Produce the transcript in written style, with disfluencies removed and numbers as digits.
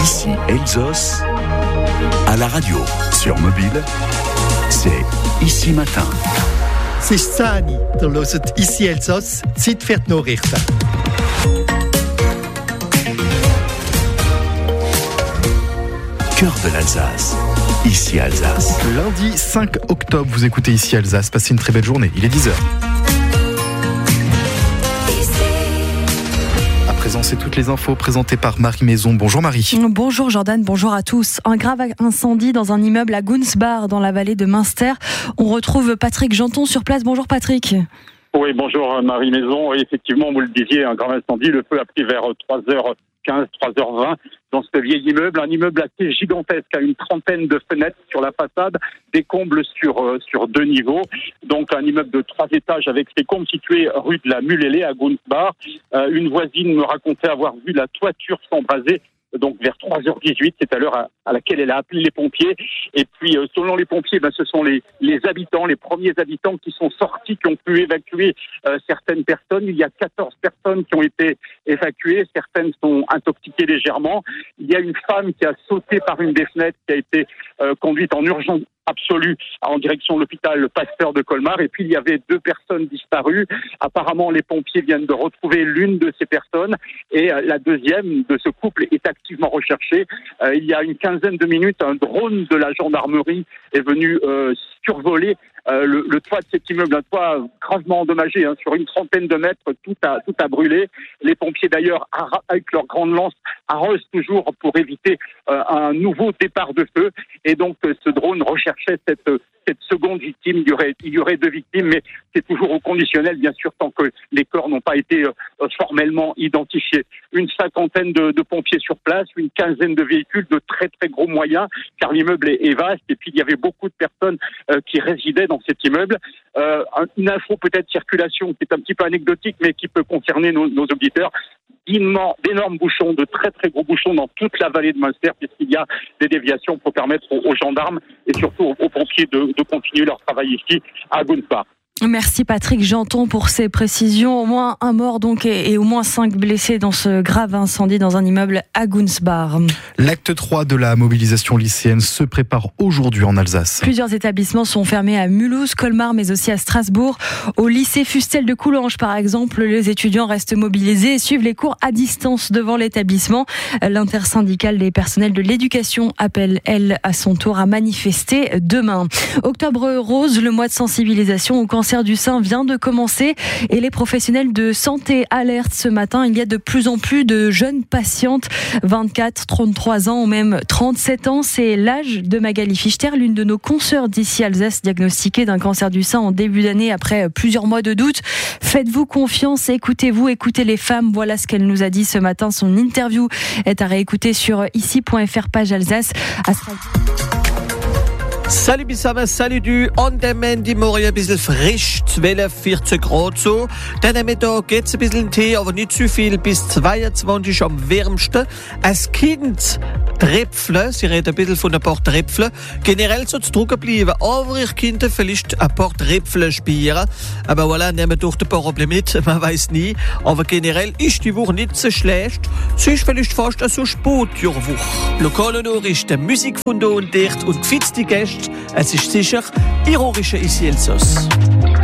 Ici Elsos, à la radio, sur mobile, c'est Ici Matin. C'est Sani, der hört Ici Elsos, Zeit für die Nachrichten. Cœur de l'Alsace, Ici Alsace. Lundi 5 octobre, vous écoutez Ici Alsace. Passez une très belle journée, il est 10h. À présent, c'est toutes les infos présentées par Marie Maison. Bonjour Marie. Bonjour Jordan, bonjour à tous. Un grave incendie dans un immeuble à Gunsbach, dans la vallée de Münster. On retrouve Patrick Janton sur place. Bonjour Patrick. Oui, bonjour Marie Maison. Oui, effectivement, vous le disiez, un grave incendie. Le feu a pris vers 3h15, 3h20 dans ce vieil immeuble. Un immeuble assez gigantesque, à une trentaine de fenêtres sur la façade, des combles sur 2 niveaux. Donc un immeuble de 3 étages avec ses combles situé rue de la Mulele à Gunsbach. Une voisine me racontait avoir vu la toiture s'embraser. Donc vers 3h18, c'est à l'heure à laquelle elle a appelé les pompiers. Et puis selon les pompiers, ce sont les habitants, les premiers habitants qui sont sortis, qui ont pu évacuer certaines personnes. Il y a 14 personnes qui ont été évacuées, certaines sont intoxiquées légèrement. Il y a une femme qui a sauté par une des fenêtres, qui a été conduite en urgence absolue en direction de l'hôpital Pasteur de Colmar. Et puis il y avait 2 personnes disparues. Apparemment, les pompiers viennent de retrouver l'une de ces personnes et la deuxième de ce couple est activement recherchée. Il y a une quinzaine de minutes, un drone de la gendarmerie est venu survoler le toit de cet immeuble, un toit gravement endommagé, sur une trentaine de mètres, tout a brûlé. Les pompiers d'ailleurs, avec leur grande lance, arrosent toujours pour éviter un nouveau départ de feu. Et donc ce drone recherchait cette seconde victime. Il y aurait 2 victimes, mais c'est toujours au conditionnel, bien sûr, tant que les corps n'ont pas été formellement identifiés. Une 50aine de pompiers sur place, une quinzaine de véhicules de très très gros moyens, car l'immeuble est vaste. Et puis il y avait beaucoup de personnes qui résidaient dans cet immeuble. Une info peut-être circulation qui est un petit peu anecdotique, mais qui peut concerner nos auditeurs. D'énormes bouchons, de très très gros bouchons dans toute la vallée de Münster, puisqu'il y a des déviations pour permettre aux gendarmes et surtout aux pompiers de continuer leur travail ici à Gunsbach. Merci Patrick Janton pour ces précisions. Au moins un mort donc et au moins 5 blessés dans ce grave incendie dans un immeuble à Gunsbach. L'acte 3 de la mobilisation lycéenne se prépare aujourd'hui en Alsace. Plusieurs établissements sont fermés à Mulhouse, Colmar, mais aussi à Strasbourg. Au lycée Fustel de Coulanges, par exemple, les étudiants restent mobilisés et suivent les cours à distance devant l'établissement. L'intersyndicale des personnels de l'éducation appelle, elle, à son tour à manifester demain. Octobre rose, le mois de sensibilisation au cancer du sein vient de commencer et les professionnels de santé alertent ce matin. Il y a de plus en plus de jeunes patientes, 24, 33 ans ou même 37 ans. C'est l'âge de Magali Fichter, l'une de nos consoeurs d'ici Alsace, diagnostiquée d'un cancer du sein en début d'année après plusieurs mois de doute. Faites-vous confiance, écoutez-vous, écoutez les femmes. Voilà ce qu'elle nous a dit ce matin. Son interview est à réécouter sur ici.fr page Alsace. Salut zusammen, salut du. An dem Ende morgen ein bisschen frisch, 12, 14 Grad so. Dann am Mittag geht's ein bisschen Tee, aber nicht zu viel, bis 22 am wärmsten. Als Kind Tröpfle, sie reden ein bisschen von ein paar Tröpfle. Generell soll es trocken bleiben, aber ich könnte vielleicht ein paar Tröpfle spielen. Aber voilà, nehmen durch ein paar Probleme mit, man weiß nie. Aber generell ist die Woche nicht so schlecht. Es ist vielleicht fast so Sportjahrwoche. Lokale Nachrichten, Musik von da und dort und gefitzte Gäste. Es ist sicher ironische Ici Elsos.